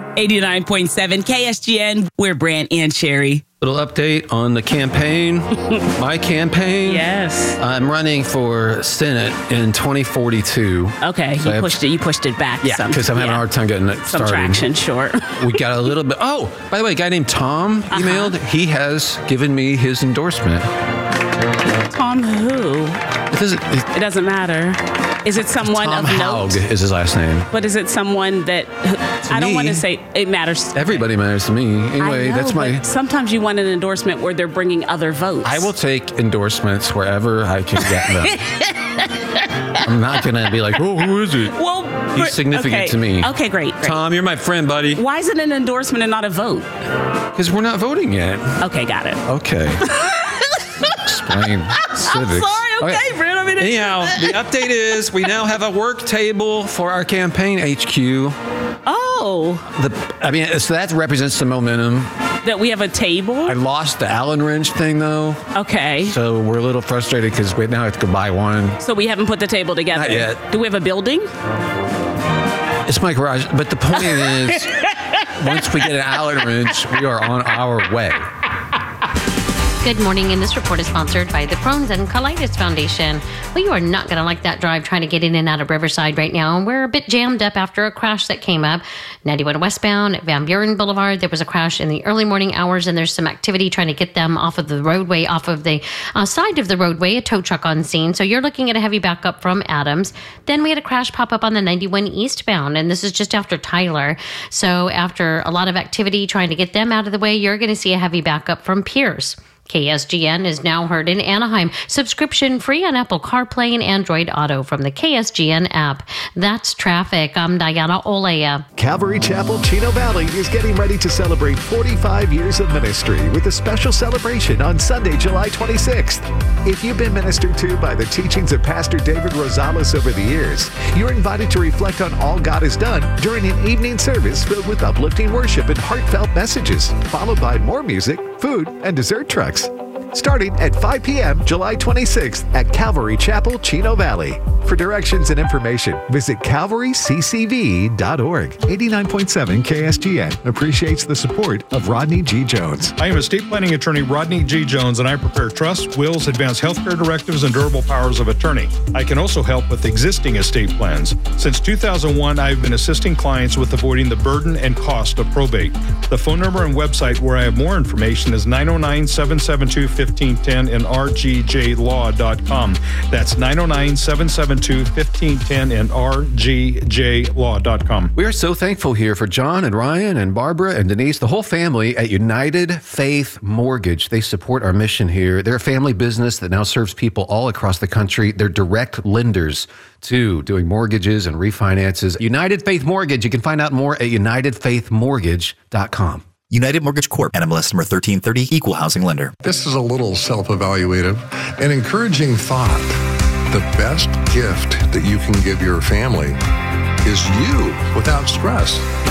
89.7 KSGN. We're Brand and Cherry. Little update on the campaign. My campaign. Yes. I'm running for Senate in 2042. Okay, So you pushed it back. Yeah, because I'm having a hard time getting it some started. traction, sure. We got a little bit. Oh, by the way, a guy named Tom emailed. He has given me his endorsement. Tom who? It doesn't matter. Is it someone Tom of Haug note? is his last name. But is it someone that I don't want to say it matters? Everybody matters to me. Anyway, I know, that's my. but sometimes you want an endorsement where they're bringing other votes. I will take endorsements wherever I can get them. I'm not going to be like, oh, who is it? Well, he's significant to me. Okay, great. Tom, you're my friend, buddy. Why is it an endorsement and not a vote? Because we're not voting yet. Okay, got it. Okay. Explain civics. I'm sorry. Okay, Brent. I mean, Anyhow, the update is we now have a work table for our campaign HQ. Oh. So that represents the momentum. That we have a table? I lost the Allen wrench thing, though. Okay. So we're a little frustrated because we now have to go buy one. So we haven't put the table together? Not yet. Do we have a building? It's my garage. But the point is, once we get an Allen wrench, we are on our way. Good morning, and this report is sponsored by the Crohn's and Colitis Foundation. Well, you are not going to like that drive trying to get in and out of Riverside right now. We're a bit jammed up after a crash that came up. 91 westbound at Van Buren Boulevard, there was a crash in the early morning hours, and there's some activity trying to get them off of the roadway, off of the side of the roadway, a tow truck on scene. So you're looking at a heavy backup from Adams. Then we had a crash pop up on the 91 eastbound, and this is just after Tyler. So after a lot of activity trying to get them out of the way, you're going to see a heavy backup from Pierce. KSGN is now heard in Anaheim. Subscription free on Apple CarPlay and Android Auto from the KSGN app. That's traffic. I'm Diana Olea. Calvary Chapel, Chino Valley is getting ready to celebrate 45 years of ministry with a special celebration on Sunday, July 26th. If you've been ministered to by the teachings of Pastor David Rosales over the years, you're invited to reflect on all God has done during an evening service filled with uplifting worship and heartfelt messages, followed by more music, food, and dessert trucks. Starting at 5 p.m. July 26th at Calvary Chapel, Chino Valley. For directions and information, visit calvaryccv.org. 89.7 KSGN appreciates the support of Rodney G. Jones. I am estate planning attorney Rodney G. Jones, and I prepare trusts, wills, advance healthcare directives, and durable powers of attorney. I can also help with existing estate plans. Since 2001, I've been assisting clients with avoiding the burden and cost of probate. The phone number and website where I have more information is 909-772-1510 and rgjlaw.com. That's 909-772-1510 and rgjlaw.com. We are so thankful here for John and Ryan and Barbara and Denise, the whole family at United Faith Mortgage. They support our mission here. They're a family business that now serves people all across the country. They're direct lenders too, doing mortgages and refinances. United Faith Mortgage. You can find out more at unitedfaithmortgage.com. United Mortgage Corp. NMLS number 1330, Equal Housing Lender. This is a little self-evaluative and encouraging thought. The best gift that you can give your family is you without stress.